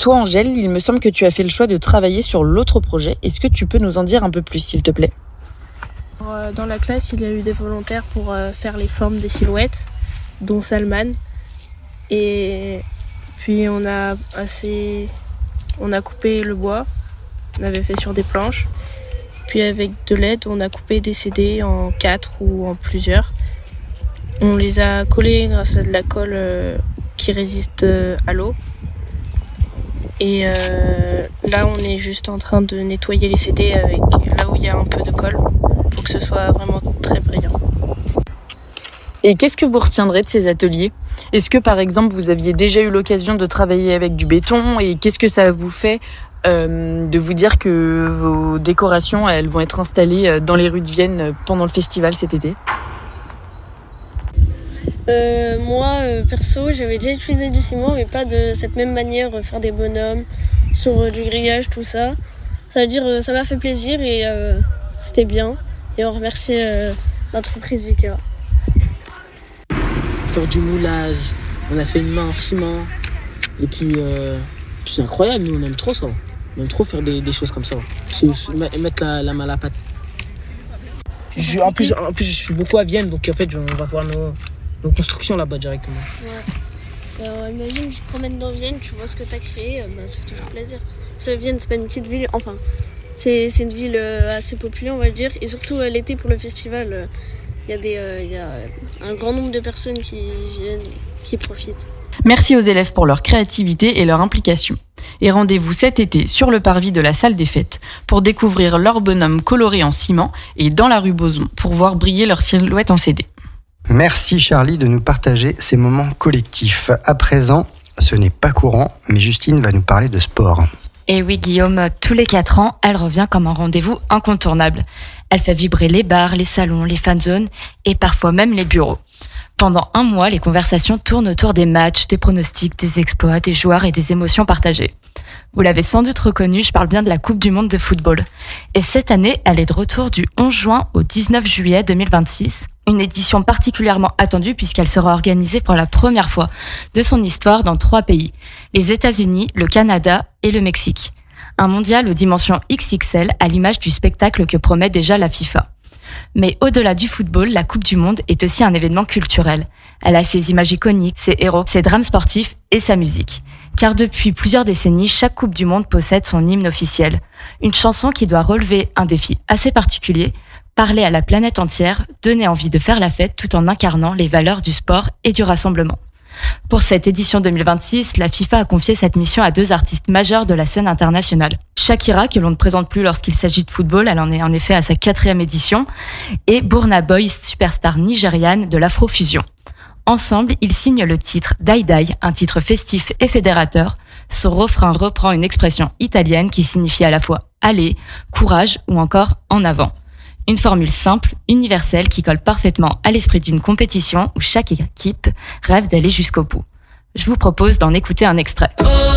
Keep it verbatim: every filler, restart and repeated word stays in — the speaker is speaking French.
toi, Angèle, il me semble que tu as fait le choix de travailler sur l'autre projet. Est-ce que tu peux nous en dire un peu plus, s'il te plaît ? Dans la classe, il y a eu des volontaires pour faire les formes des silhouettes, dont Salman. Et puis on a assez... on a coupé le bois, on avait fait sur des planches. Puis avec de l'aide, on a coupé des C D en quatre ou en plusieurs. On les a collés grâce à de la colle qui résiste à l'eau. Et euh, là, on est juste en train de nettoyer les C D avec là où il y a un peu de colle pour que ce soit vraiment très brillant. Et qu'est-ce que vous retiendrez de ces ateliers ? Est-ce que, par exemple, vous aviez déjà eu l'occasion de travailler avec du béton ? Et qu'est-ce que ça vous fait euh, de vous dire que vos décorations, elles vont être installées dans les rues de Vienne pendant le festival cet été ? Euh, moi, euh, perso, j'avais déjà utilisé du ciment, mais pas de cette même manière, euh, faire des bonhommes sur euh, du grillage, tout ça. Ça veut dire, euh, ça m'a fait plaisir et euh, c'était bien. Et on remercie euh, l'entreprise Vickers. Faire du moulage, on a fait une main en ciment. Et puis, euh, puis c'est incroyable, nous on aime trop ça. On aime trop faire des, des choses comme ça. C'est, c'est, mettre la, la main à la pâte. Je, en, plus, en plus, je suis beaucoup à Vienne, donc en fait, on va voir nos... nos constructions là-bas directement. Ouais. Alors, imagine, tu te promènes dans Vienne, tu vois ce que tu as créé, bah, ça fait toujours plaisir. Parce que Vienne, c'est pas une petite ville, enfin, c'est, c'est une ville euh, assez populaire, on va dire. Et surtout, euh, l'été pour le festival, il euh, y, euh, y a un grand nombre de personnes qui viennent, qui profitent. Merci aux élèves pour leur créativité et leur implication. Et rendez-vous cet été sur le parvis de la salle des fêtes pour découvrir leurs bonhommes colorés en ciment et dans la rue Boson pour voir briller leurs silhouettes en C D. Merci Charlie de nous partager ces moments collectifs. À présent, ce n'est pas courant, mais Justine va nous parler de sport. Et oui Guillaume, tous les quatre ans, elle revient comme un rendez-vous incontournable. Elle fait vibrer les bars, les salons, les fan zones et parfois même les bureaux. Pendant un mois, les conversations tournent autour des matchs, des pronostics, des exploits, des joueurs et des émotions partagées. Vous l'avez sans doute reconnu, je parle bien de la Coupe du Monde de football. Et cette année, elle est de retour du onze juin au dix-neuf juillet deux mille vingt-six. Une édition particulièrement attendue puisqu'elle sera organisée pour la première fois de son histoire dans trois pays. Les États-Unis, le Canada et le Mexique. Un mondial aux dimensions X X L à l'image du spectacle que promet déjà la FIFA. Mais au-delà du football, la Coupe du Monde est aussi un événement culturel. Elle a ses images iconiques, ses héros, ses drames sportifs et sa musique. Car depuis plusieurs décennies, chaque Coupe du Monde possède son hymne officiel. Une chanson qui doit relever un défi assez particulier, parler à la planète entière, donner envie de faire la fête tout en incarnant les valeurs du sport et du rassemblement. Pour cette édition deux mille vingt-six, la FIFA a confié cette mission à deux artistes majeurs de la scène internationale. Shakira, que l'on ne présente plus lorsqu'il s'agit de football, elle en est en effet à sa quatrième édition, et Burna Boy, superstar nigériane de l'afrofusion. Ensemble, ils signent le titre Dai Dai, un titre festif et fédérateur. Ce refrain reprend une expression italienne qui signifie à la fois aller, courage ou encore en avant. Une formule simple, universelle, qui colle parfaitement à l'esprit d'une compétition où chaque équipe rêve d'aller jusqu'au bout. Je vous propose d'en écouter un extrait. Oh